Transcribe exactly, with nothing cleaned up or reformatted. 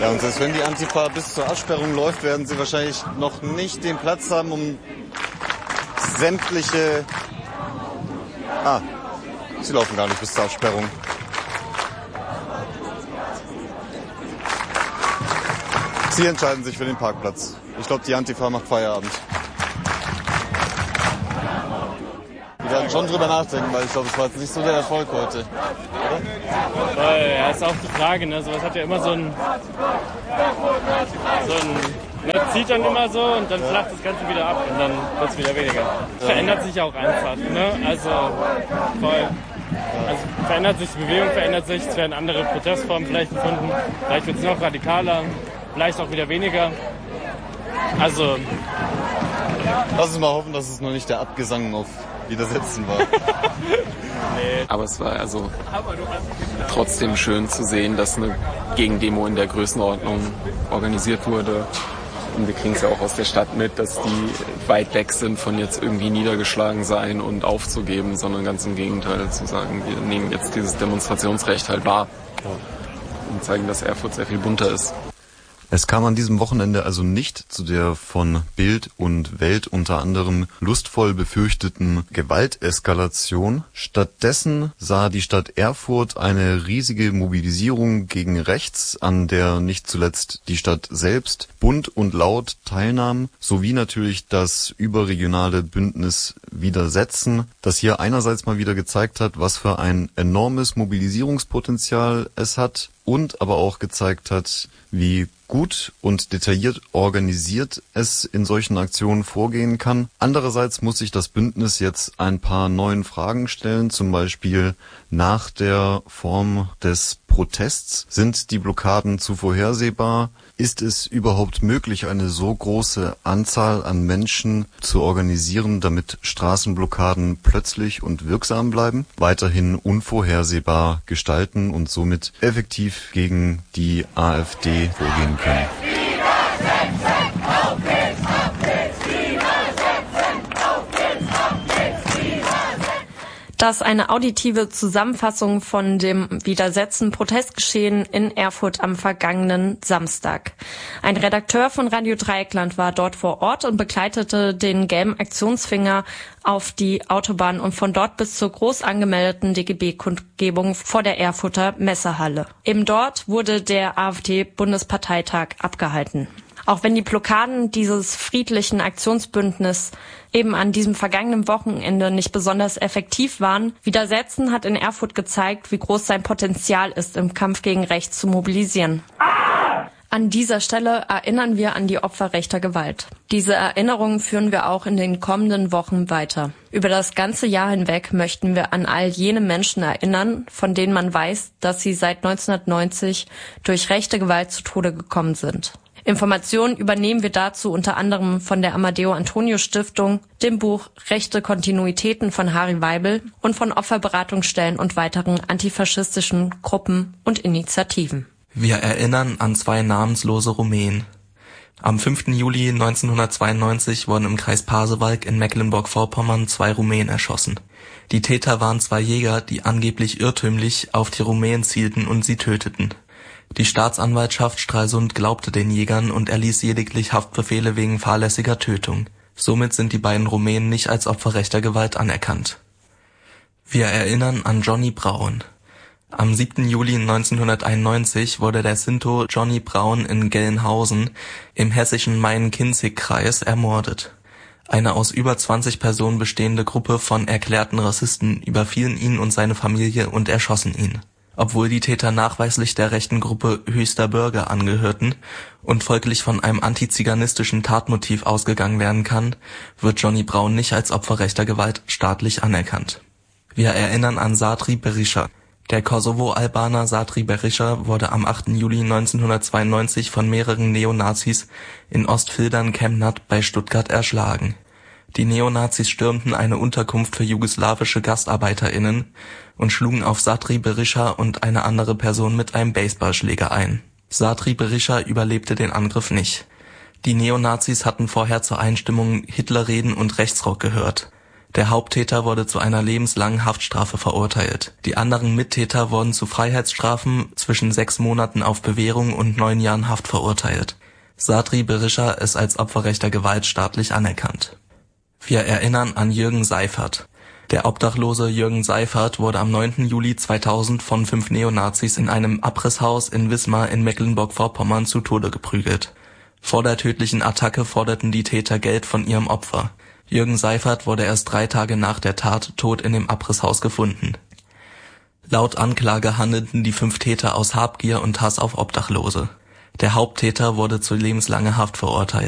Ja, und selbst wenn die Antifa bis zur Absperrung läuft, werden sie wahrscheinlich noch nicht den Platz haben, um sämtliche... Ah, sie laufen gar nicht bis zur Absperrung. Sie entscheiden sich für den Parkplatz. Ich glaube, die Antifa macht Feierabend. Die werden schon drüber nachdenken, weil ich glaube, es war jetzt nicht so der Erfolg heute. Oder? Ja, ist auch die Frage, ne? Sowas hat ja immer so ein... So ein ne, zieht dann immer so und dann flacht das Ganze wieder ab und dann wird es wieder weniger. Ja. Verändert sich auch einfach, ne? Also voll... Also verändert sich die Bewegung, verändert sich, es werden andere Protestformen vielleicht gefunden, vielleicht wird es noch radikaler, vielleicht auch wieder weniger. Also... Lass uns mal hoffen, dass es noch nicht der Abgesang auf Widersetzen war. Nee. Aber es war also trotzdem schön zu sehen, dass eine Gegendemo in der Größenordnung organisiert wurde. Und wir kriegen es ja auch aus der Stadt mit, dass die weit weg sind von jetzt irgendwie niedergeschlagen sein und aufzugeben, sondern ganz im Gegenteil zu sagen, wir nehmen jetzt dieses Demonstrationsrecht halt wahr und zeigen, dass Erfurt sehr viel bunter ist. Es kam an diesem Wochenende also nicht zu der von Bild und Welt unter anderem lustvoll befürchteten Gewalteskalation. Stattdessen sah die Stadt Erfurt eine riesige Mobilisierung gegen rechts, an der nicht zuletzt die Stadt selbst bunt und laut teilnahm, sowie natürlich das überregionale Bündnis Widersetzen, das hier einerseits mal wieder gezeigt hat, was für ein enormes Mobilisierungspotenzial es hat und aber auch gezeigt hat, wie gut und detailliert organisiert es in solchen Aktionen vorgehen kann. Andererseits muss sich das Bündnis jetzt ein paar neuen Fragen stellen, zum Beispiel nach der Form des Protests. Sind die Blockaden zu vorhersehbar? Ist es überhaupt möglich, eine so große Anzahl an Menschen zu organisieren, damit Straßenblockaden plötzlich und wirksam bleiben, weiterhin unvorhersehbar gestalten und somit effektiv gegen die AfD vorgehen können? Das eine auditive Zusammenfassung von dem Widersetzen-Protestgeschehen in Erfurt am vergangenen Samstag. Ein Redakteur von Radio Dreieckland war dort vor Ort und begleitete den gelben Aktionsfinger auf die Autobahn und von dort bis zur groß angemeldeten D G B-Kundgebung vor der Erfurter Messehalle. Eben dort wurde der AfD-Bundesparteitag abgehalten. Auch wenn die Blockaden dieses friedlichen Aktionsbündnisses eben an diesem vergangenen Wochenende nicht besonders effektiv waren, Widersetzen hat in Erfurt gezeigt, wie groß sein Potenzial ist, im Kampf gegen rechts zu mobilisieren. An dieser Stelle erinnern wir an die Opfer rechter Gewalt. Diese Erinnerungen führen wir auch in den kommenden Wochen weiter. Über das ganze Jahr hinweg möchten wir an all jene Menschen erinnern, von denen man weiß, dass sie seit neunzehnhundertneunzig durch rechte Gewalt zu Tode gekommen sind. Informationen übernehmen wir dazu unter anderem von der Amadeo Antonio Stiftung, dem Buch Rechte Kontinuitäten von Harry Weibel und von Opferberatungsstellen und weiteren antifaschistischen Gruppen und Initiativen. Wir erinnern an zwei namenslose Rumänen. Am fünften Juli neunzehnhundertzweiundneunzig wurden im Kreis Pasewalk in Mecklenburg-Vorpommern zwei Rumänen erschossen. Die Täter waren zwei Jäger, die angeblich irrtümlich auf die Rumänen zielten und sie töteten. Die Staatsanwaltschaft Stralsund glaubte den Jägern und erließ lediglich Haftbefehle wegen fahrlässiger Tötung. Somit sind die beiden Rumänen nicht als Opfer rechter Gewalt anerkannt. Wir erinnern an Johnny Braun. Am siebten Juli neunzehnhunderteinundneunzig wurde der Sinto Johnny Braun in Gelnhausen im hessischen Main-Kinzig-Kreis ermordet. Eine aus über zwanzig Personen bestehende Gruppe von erklärten Rassisten überfielen ihn und seine Familie und erschossen ihn. Obwohl die Täter nachweislich der rechten Gruppe Höchster Bürger angehörten und folglich von einem antiziganistischen Tatmotiv ausgegangen werden kann, wird Johnny Braun nicht als Opfer rechter Gewalt staatlich anerkannt. Wir erinnern an Satri Berisha. Der Kosovo-Albaner Satri Berisha wurde am achten Juli neunzehnhundertzweiundneunzig von mehreren Neonazis in Ostfildern-Chemnat bei Stuttgart erschlagen. Die Neonazis stürmten eine Unterkunft für jugoslawische GastarbeiterInnen und schlugen auf Satri Berisha und eine andere Person mit einem Baseballschläger ein. Satri Berisha überlebte den Angriff nicht. Die Neonazis hatten vorher zur Einstimmung Hitlerreden und Rechtsrock gehört. Der Haupttäter wurde zu einer lebenslangen Haftstrafe verurteilt. Die anderen Mittäter wurden zu Freiheitsstrafen zwischen sechs Monaten auf Bewährung und neun Jahren Haft verurteilt. Sadri Berisha ist als Opfer rechter Gewalt staatlich anerkannt. Wir erinnern an Jürgen Seifert. Der obdachlose Jürgen Seifert wurde am neunten Juli zweitausend von fünf Neonazis in einem Abrisshaus in Wismar in Mecklenburg-Vorpommern zu Tode geprügelt. Vor der tödlichen Attacke forderten die Täter Geld von ihrem Opfer. Jürgen Seifert wurde erst drei Tage nach der Tat tot in dem Abrisshaus gefunden. Laut Anklage handelten die fünf Täter aus Habgier und Hass auf Obdachlose. Der Haupttäter wurde zu lebenslanger Haft verurteilt.